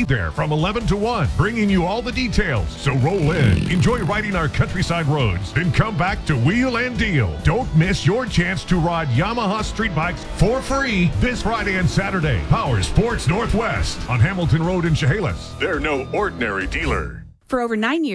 there from 11 to 1, bringing you all the details. So roll in, enjoy riding our countryside roads, then come back to Wheel and Deal. Don't miss your chance to ride Yamaha street bikes for free this Friday and Saturday. Power Sports Northwest on Hamilton Road in Chehalis. They're no ordinary dealer. For over 9 years,